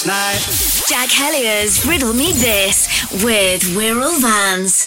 Jack Hellier's Riddle Me This with Wirral Vans.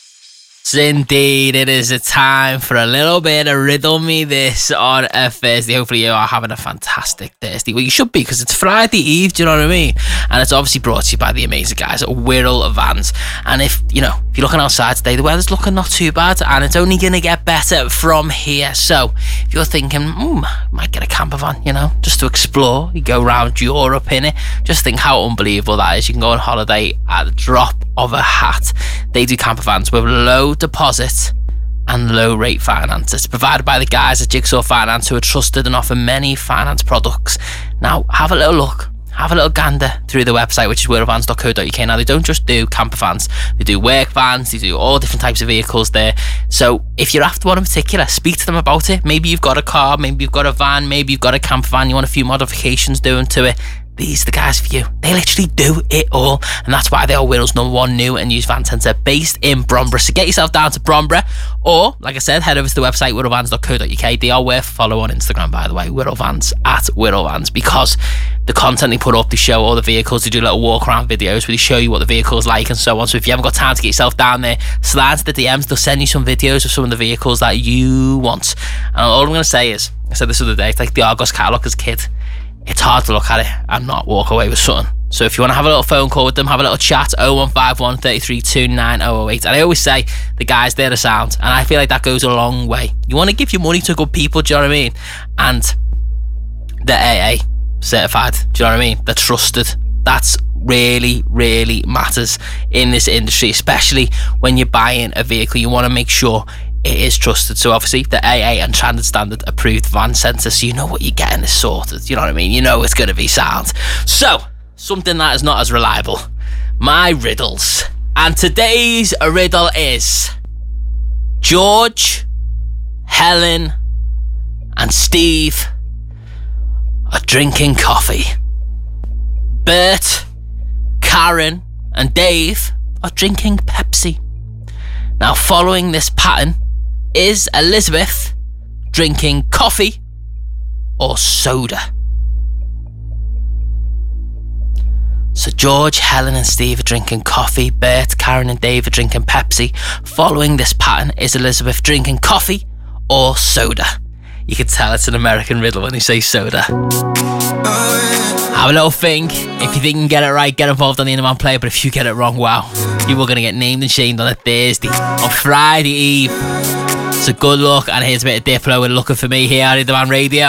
Indeed, it is a time for a little bit of Riddle Me This on a Thursday. Hopefully you are having a fantastic Thursday. Well, you should be, because it's Friday Eve, do you know what I mean? And it's obviously brought to you by the amazing guys at Wirral Vans. And if you're looking outside today, the weather's looking not too bad, and it's only going to get better from here. So if you're thinking, might get a camper van, just to explore, you go around Europe in it, just think how unbelievable that is. You can go on holiday at the drop of a hat. They do camper vans with low deposit and low rate finance. It's provided by the guys at Jigsaw Finance, who are trusted and offer many finance products. Now have a little look, have a little gander through the website, which is wirralvans.co.uk. Now they don't just do camper vans, they do work vans, they do all different types of vehicles there. So if you're after one in particular, speak to them about it. Maybe you've got a car, maybe you've got a van, maybe you've got a camper van, you want a few modifications doing to it. These are the guys for you. They literally do it all, and that's why they are Wirral's #1 new and used van centre based in Bromborough. So get yourself down to Bromborough, or like I said, head over to the website wirralvans.co.uk. They are worth follow on Instagram, by the way, wirralvans at wirralvans, because the content they put up, they show all the vehicles, they do little walk around videos where they show you what the vehicle's like and so on. So if you haven't got time to get yourself down there, slide to the DMs, they'll send you some videos of some of the vehicles that you want. And all I'm going to say is, I said this the other day, it's like the Argos catalogue as a kid. It's hard to look at it and not walk away with something. So if you want to have a little phone call with them, have a little chat, 0151 33 29008. And I always say, the guys, they're the sound. And I feel like that goes a long way. You want to give your money to good people, do you know what I mean? And they're AA certified, do you know what I mean? They're trusted. That's really, really matters in this industry, especially when you're buying a vehicle. You want to make sure it is trusted. So obviously the AA and Transit Standard approved van centre, so you know what you're getting is sorted, you know what I mean? You know it's going to be sound. So something that is not as reliable, my riddles. And today's riddle is: George, Helen and Steve are drinking coffee. Bert, Karen and Dave are drinking Pepsi. Now, following this pattern, is Elizabeth drinking coffee or soda? So George, Helen and Steve are drinking coffee. Bert, Karen and Dave are drinking Pepsi. Following this pattern, is Elizabeth drinking coffee or soda? You can tell it's an American riddle when they say soda. Have a little think. If you think you can get it right, get involved on the Innerman Player. But if you get it wrong, wow, you are going to get named and shamed on a Thursday, on Friday Eve. So good luck, and here's a bit of Diplo and Looking For Me here on Innerman Radio.